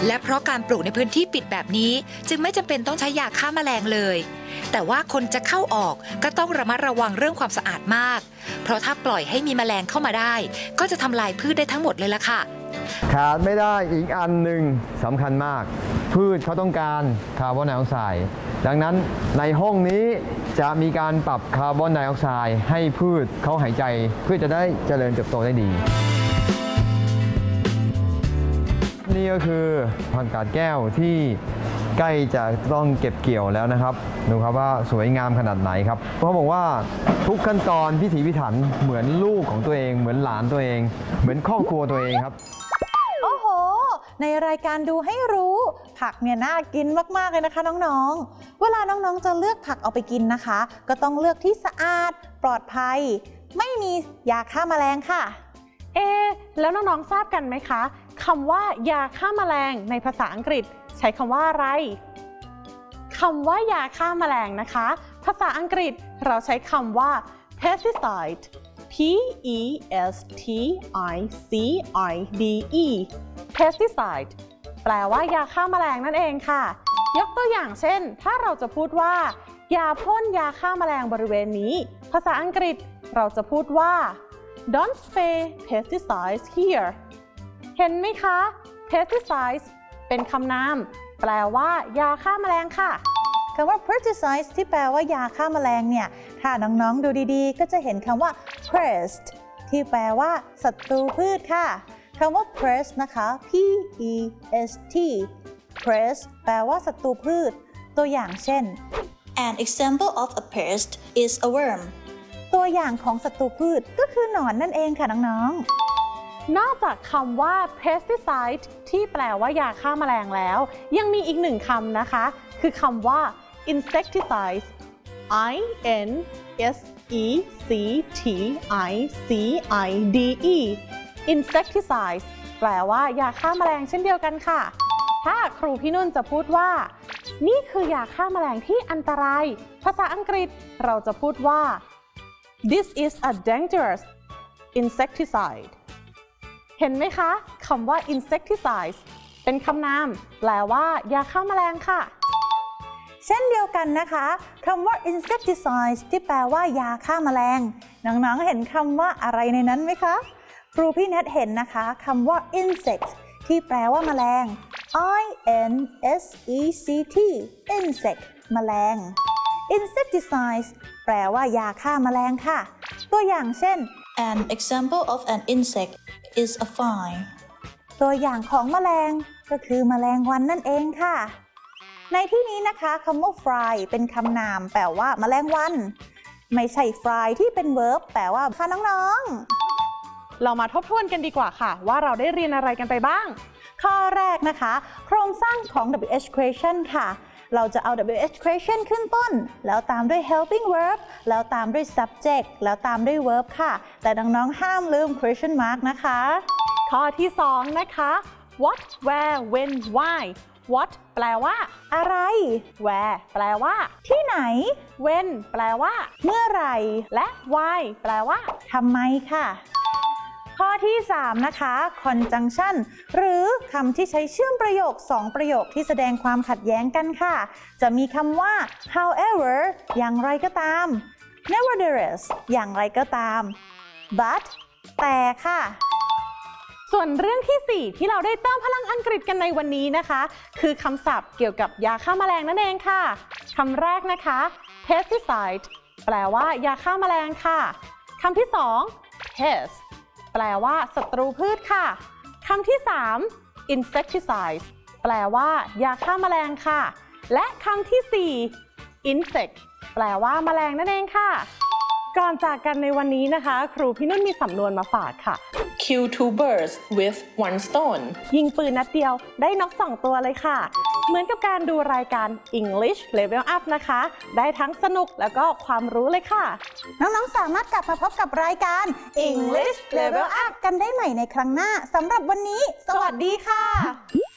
และเพราะการปลูกในพื้นที่ปิดแบบนี้จึงไม่จำเป็นต้องใช้ยาฆ่าแมลงเลยแต่ว่าคนจะเข้าออกก็ต้องระมัดระวังเรื่องความสะอาดมากเพราะถ้าปล่อยให้มีแมลงเข้ามาได้ก็จะทำลายพืชได้ทั้งหมดเลยล่ะค่ะขาดไม่ได้อีกอันหนึ่งสำคัญมากพืชเขาต้องการคาร์บอนไดออกไซด์ดังนั้นในห้องนี้จะมีการปรับคาร์บอนไดออกไซด์ให้พืชเขาหายใจเพื่อจะได้เจริญเติบโตได้ดีนี่ก็คือผักกาดแก้วที่ใกล้จะต้องเก็บเกี่ยวแล้วนะครับดูครับว่าสวยงามขนาดไหนครับเพราะบอกว่าทุกขั้นตอนพิถีพิถันเหมือนลูกของตัวเองเหมือนหลานตัวเองเหมือนครอบครัวตัวเองครับโอ้โหในรายการดูให้รู้ผักเนี่ยน่ากินมากๆเลยนะคะน้องๆเวลาน้องๆจะเลือกผักเอาไปกินนะคะก็ต้องเลือกที่สะอาดปลอดภัยไม่มียาฆ่าแมลงค่ะแล้วน้องๆทราบกันไหมคะคำว่ายาฆ่าแมลงในภาษาอังกฤษใช้คำว่าอะไรคำว่ายาฆ่าแมลงนะคะภาษาอังกฤษเราใช้คำว่า pesticide P-E-S-T-I-C-I-D-E pesticide แปลว่ายาฆ่าแมลงนั่นเองค่ะยกตัวอย่างเช่นถ้าเราจะพูดว่ายาพ่นยาฆ่าแมลงบริเวณนี้ภาษาอังกฤษเราจะพูดว่า Don't spray pesticides here เห็นไหมคะ pesticides เป็นคำนามแปลว่ายาฆ่าแมลงค่ะคำว่า pesticide ที่แปลว่ายาฆ่าแมลงเนี่ยถ้าน้องๆดูดีๆก็จะเห็นคำว่า pest ที่แปลว่าศัตรูพืชค่ะคำว่า pest นะคะ P-E-S-T pest แปลว่าศัตรูพืชตัวอย่างเช่น An example of a pest is a worm ตัวอย่างของศัตรูพืชก็คือหนอนนั่นเองค่ะน้องๆนอกจากคำว่า pesticide ที่แปลว่ายาฆ่าแมลงแล้วยังมีอีกหนึ่งคำนะคะคือคำว่า insecticide I-N-S-E-C-T-I-C-I-D-E insecticide แปลว่ายาฆ่าแมลงเช่นเดียวกันค่ะถ้าครูพี่นุ่นจะพูดว่านี่คือยาฆ่าแมลงที่อันตรายภาษาอังกฤษเราจะพูดว่า This is a dangerous insecticide เห็นไหมคะคำว่า insecticide เป็นคำนามแปลว่ายาฆ่าแมลงค่ะเช่นเดียวกันนะคะคำว่า insecticide ที่แปลว่ายาฆ่าแมลงน้องๆเห็นคำว่าอะไรในนั้นไหมคะครูพี่แนทเห็นนะคะคำว่า insect ที่แปลว่าแมลง I-N-S-E-C-T insect แมลง insecticide แปลว่ายาฆ่าแมลงค่ะตัวอย่างเช่น An example of an insect is a fly ตัวอย่างของแมลงก็คือแมลงวันนั่นเองค่ะในที่นี้นะคะคำว่า fly เป็นคำนามแปลว่าแมลงวันไม่ใช่ fly ที่เป็น verb แปลว่าค่ะน้องๆเรามาทบทวนกันดีกว่าค่ะว่าเราได้เรียนอะไรกันไปบ้างข้อแรกนะคะโครงสร้างของ WH question ค่ะเราจะเอา WH question ขึ้นต้นแล้วตามด้วย helping verb แล้วตามด้วย subject แล้วตามด้วย verb ค่ะแต่น้องๆห้ามลืม question mark นะคะข้อที่2นะคะ what where when why what แปลว่าอะไร where แปลว่าที่ไหน when แปลว่าเมื่อไหร่และ why แปลว่าทำไมค่ะข้อที่3นะคะ conjunction หรือคำที่ใช้เชื่อมประโยค2ประโยคที่แสดงความขัดแย้งกันค่ะจะมีคำว่า however อย่างไรก็ตาม nevertheless อย่างไรก็ตาม but แต่ค่ะส่วนเรื่องที่4ที่เราได้เติมพลังอังกฤษกันในวันนี้นะคะคือคำศัพท์เกี่ยวกับยาฆ่าแมลงนั่นเองค่ะคำแรกนะคะ pesticide แปลว่ายาฆ่าแมลงค่ะคำที่2 pest แปลว่าศัตรูพืชค่ะคำที่3 insecticide แปลว่ายาฆ่าแมลงค่ะและคำที่4 insect แปลว่าแมลงนั่นเองค่ะก่อนจากกันในวันนี้นะคะครูพี่นุ่นมีสำนวนมาฝากค่ะ Kill 2 birds with 1 stone ยิงปืนนัดเดียวได้นก2 ตัวเลยค่ะเหมือนกับการดูรายการ English Level Up นะคะได้ทั้งสนุกแล้วก็ความรู้เลยค่ะน้องๆสามารถกลับมาพบกับรายการ English Level Up กันได้ใหม่ในครั้งหน้าสำหรับวันนี้สวัสดีค่ะ